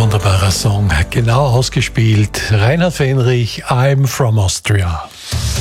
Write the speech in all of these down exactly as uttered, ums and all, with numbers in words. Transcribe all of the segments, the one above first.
wunderbarer Song, genau ausgespielt. Reinhard Fendrich, I'm from Austria.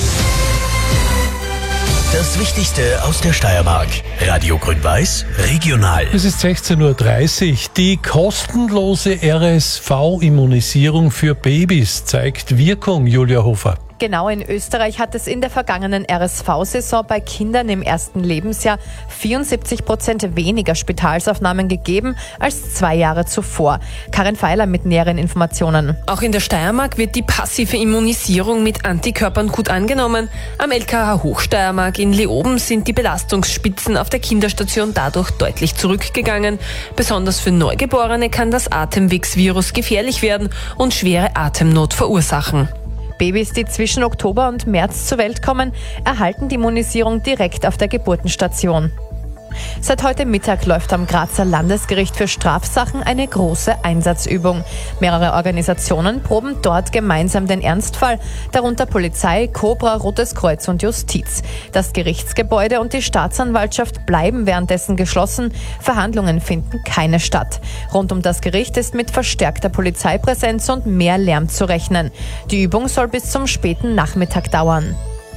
Das Wichtigste aus der Steiermark. Radio Grün-Weiß, regional. Es ist sechzehn Uhr dreißig. Die kostenlose R S V-Immunisierung für Babys zeigt Wirkung, Julia Hofer. Genau, in Österreich hat es in der vergangenen R S V-Saison bei Kindern im ersten Lebensjahr vierundsiebzig Prozent weniger Spitalsaufnahmen gegeben als zwei Jahre zuvor. Karin Feiler mit näheren Informationen. Auch in der Steiermark wird die passive Immunisierung mit Antikörpern gut angenommen. Am L K H Hochsteiermark in Leoben sind die Belastungsspitzen auf der Kinderstation dadurch deutlich zurückgegangen. Besonders für Neugeborene kann das Atemwegsvirus gefährlich werden und schwere Atemnot verursachen. Babys, die zwischen Oktober und März zur Welt kommen, erhalten die Immunisierung direkt auf der Geburtenstation. Seit heute Mittag läuft am Grazer Landesgericht für Strafsachen eine große Einsatzübung. Mehrere Organisationen proben dort gemeinsam den Ernstfall, darunter Polizei, Cobra, Rotes Kreuz und Justiz. Das Gerichtsgebäude und die Staatsanwaltschaft bleiben währenddessen geschlossen. Verhandlungen finden keine statt. Rund um das Gericht ist mit verstärkter Polizeipräsenz und mehr Lärm zu rechnen. Die Übung soll bis zum späten Nachmittag dauern.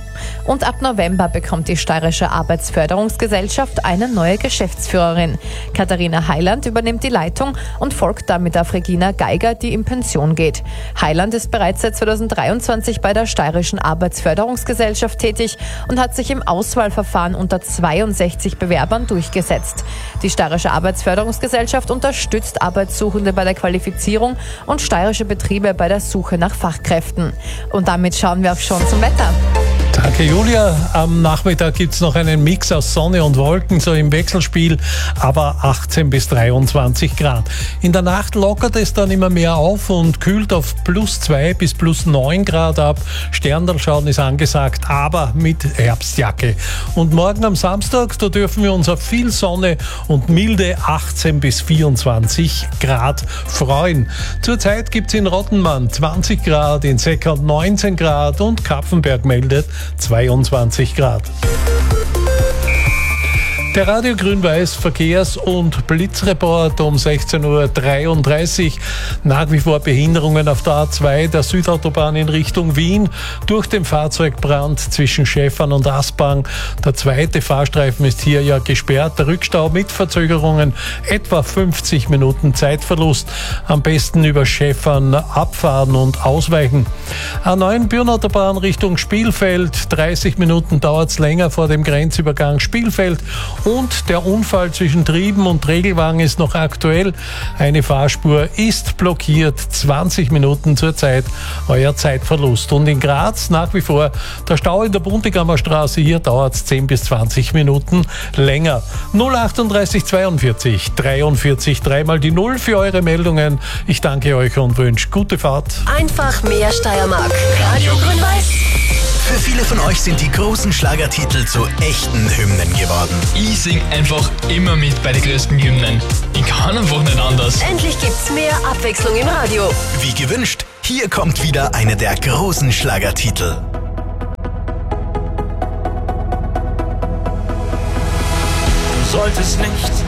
Und ab November bekommt die Steirische Arbeitsförderungsgesellschaft eine neue Geschäftsführerin. Katharina Heiland übernimmt die Leitung und folgt damit auf Regina Geiger, die in Pension geht. Heiland ist bereits seit zweitausenddreiundzwanzig bei der Steirischen Arbeitsförderungsgesellschaft tätig und hat sich im Auswahlverfahren unter zweiundsechzig Bewerbern durchgesetzt. Die Steirische Arbeitsförderungsgesellschaft unterstützt Arbeitssuchende bei der Qualifizierung und steirische Betriebe bei der Suche nach Fachkräften. Und damit schauen wir auch schon zum Wetter. Danke, Julia. Am Nachmittag gibt es noch einen Mix aus Sonne und Wolken, so im Wechselspiel, aber achtzehn bis dreiundzwanzig Grad. In der Nacht lockert es dann immer mehr auf und kühlt auf plus zwei bis plus neun Grad ab. Sterndalschauen ist angesagt, aber mit Herbstjacke. Und morgen am Samstag, da dürfen wir uns auf viel Sonne und milde achtzehn bis vierundzwanzig Grad freuen. Zurzeit gibt es in Rottenmann zwanzig Grad, in Seckern neunzehn Grad und Kapfenberg meldet zweiundzwanzig Grad. Der Radio Grün-Weiß Verkehrs- und Blitzreport um sechzehn Uhr dreiunddreißig. Nach wie vor Behinderungen auf der A zwei, der Südautobahn in Richtung Wien, durch den Fahrzeugbrand zwischen Schäfern und Aspang. Der zweite Fahrstreifen ist hier ja gesperrt. Der Rückstau mit Verzögerungen, etwa fünfzig Minuten Zeitverlust. Am besten über Schäfern abfahren und ausweichen. A neun Bürnautobahn Richtung Spielfeld. dreißig Minuten dauert es länger vor dem Grenzübergang Spielfeld. Und der Unfall zwischen Trieben und Regelwagen ist noch aktuell. Eine Fahrspur ist blockiert. zwanzig Minuten zurzeit euer Zeitverlust. Und in Graz nach wie vor der Stau in der Buntigammer Straße. Hier dauert es zehn bis zwanzig Minuten länger. null achtunddreißig zweiundvierzig dreiundvierzig, dreimal die Null für eure Meldungen. Ich danke euch und wünsche gute Fahrt. Einfach mehr Steiermark. Radio Grün-Weiß. Für viele von euch sind die großen Schlagertitel zu echten Hymnen geworden. Ich sing einfach immer mit bei den größten Hymnen. Ich kann einfach nicht anders. Endlich gibt's mehr Abwechslung im Radio. Wie gewünscht, hier kommt wieder eine der großen Schlagertitel. Du solltest nicht